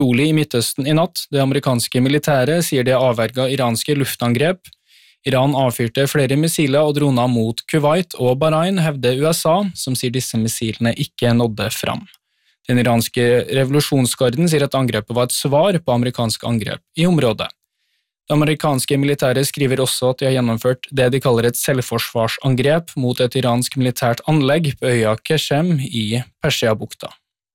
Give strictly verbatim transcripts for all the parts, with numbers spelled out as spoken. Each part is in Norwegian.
Rolig i Midtøsten i natt. Det amerikanske militæret sier det avverget iranske luftangrep. Iran avfyrte flere missiler og droner mot Kuwait og Bahrain, hevder U S A, som sier disse missilene ikke nådde fram. Den iranske revolusjonsgarden sier at angrepet var et svar på amerikanske angrep i området. Det amerikanske militæret skriver også at de har gjennomført det de kaller et selvforsvarsangrep mot et iransk militært anlegg på øya Keshem i Persiabukta.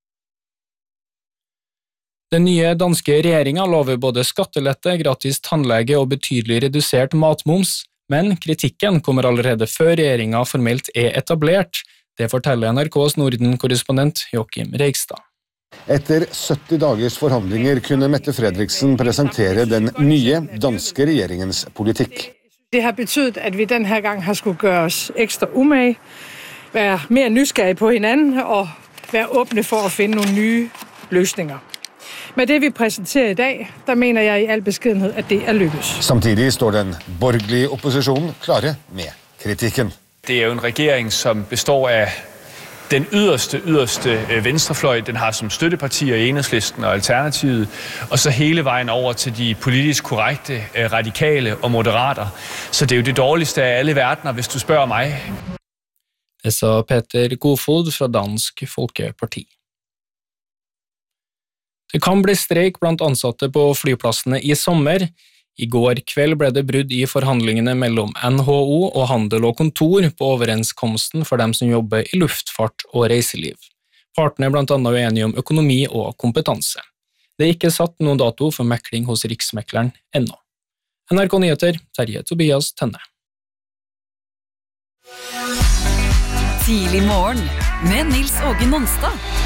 Den nye danske regjeringen lover både skattelette, gratis tannlege og betydelig redusert matmoms, men kritikken kommer allerede før regjeringen formelt er etablert. Det forteller N R K's Norden-korrespondent Joachim Reigstad. Etter sytti dagers forhandlinger kunne Mette Frederiksen presentere den nye danske regjeringens politikk. Det har betydet, at vi denne gang har skulle gøre oss ekstra umage, være mer nysgerrige på hinanden og være åbne for å finne noen nye løsninger. Med det vi presenterer i dag, der mener jeg i all beskedenhed, at det er lykkes. Samtidig står den borgerlige opposisjonen klare med kritikken. Det er jo en regjering som består av den yderste, yderste venstrefløj. Den har som støttepartier Enhedslisten og Alternativet, og så hele vejen over til de politisk korrekte, radikale og moderater. Så det er jo det dårligste av alle verdener, hvis du spør meg. Det sa Peter Kofod fra Dansk Folkeparti. Det kan bli streik blant ansatte på flyplassene i sommer. I går kveld ble det brudd i forhandlingene mellom N H O og Handel og Kontor på overenskomsten for dem som jobber i luftfart og reiseliv. Partene er blant annet uenige om økonomi og kompetanse. Det er ikke satt noen dato for mekling hos Riksmekleren ennå. N R K Nyheter, Terje Tobias Tønne. Tidlig morgen med Nils Åge Nonstad.